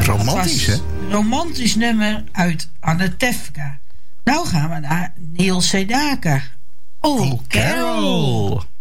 Romantisch, hè? Romantisch nummer uit Anatevka. Nou gaan we naar Neil Sedaka. Oh, Carol.